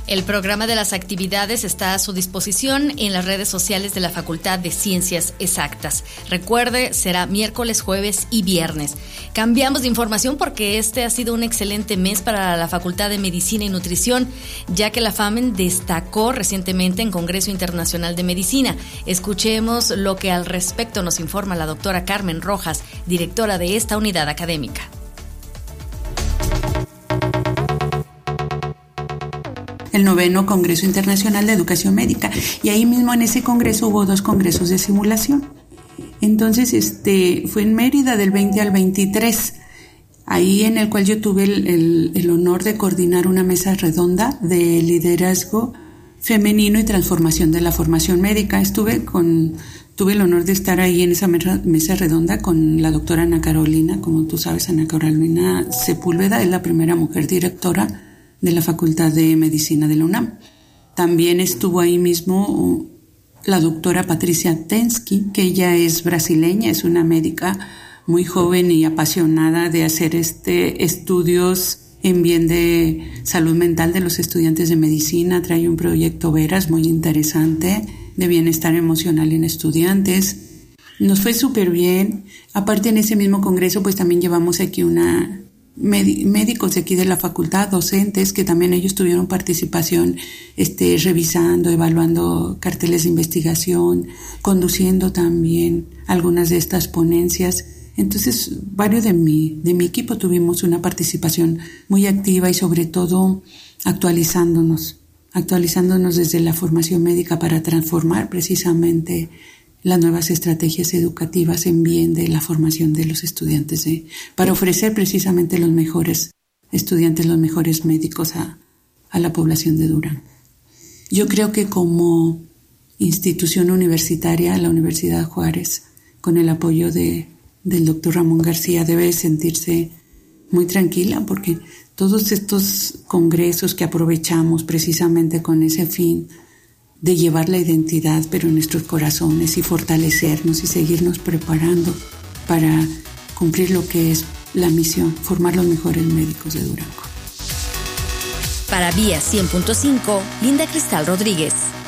El programa de las actividades está a su disposición en las redes sociales de la Facultad de Ciencias Exactas. Recuerde, será miércoles, jueves y viernes. Cambiamos de información porque este ha sido un excelente mes para la Facultad de Medicina y Nutrición, ya que la FAMEN destacó recientemente en Congreso Internacional de Medicina. Escuchemos lo que al respecto nos informa la doctora Carmen Rojas, directora de esta unidad académica. El 9º Congreso Internacional de Educación Médica, y ahí mismo en ese congreso hubo 2 congresos de simulación. Entonces fue en Mérida del 20 al 23, ahí en el cual yo tuve el honor de coordinar una mesa redonda de liderazgo femenino y transformación de la formación médica. Tuve el honor de estar ahí en esa mesa redonda con la doctora Ana Carolina. Como tú sabes, Ana Carolina Sepúlveda es la primera mujer directora de la Facultad de Medicina de la UNAM. También estuvo ahí mismo la doctora Patricia Tensky, que ella es brasileña, es una médica muy joven y apasionada de hacer estudios en bien de salud mental de los estudiantes de medicina. Trae un proyecto Veras muy interesante de bienestar emocional en estudiantes. Nos fue súper bien. Aparte, en ese mismo congreso pues también llevamos aquí médicos de aquí de la facultad, docentes, que también ellos tuvieron participación revisando, evaluando carteles de investigación, conduciendo también algunas de estas ponencias. Entonces, varios de mi equipo tuvimos una participación muy activa y sobre todo actualizándonos desde la formación médica para transformar precisamente las nuevas estrategias educativas en bien de la formación de los estudiantes, para ofrecer precisamente los mejores estudiantes, los mejores médicos a la población de Durango. Yo creo que como institución universitaria, la Universidad Juárez, con el apoyo del doctor Ramón García, debe sentirse muy tranquila, porque todos estos congresos que aprovechamos precisamente con ese fin de llevar la identidad, pero en nuestros corazones, y fortalecernos y seguirnos preparando para cumplir lo que es la misión, formar los mejores médicos de Durango. Para Vía 100.5, Linda Cristal Rodríguez.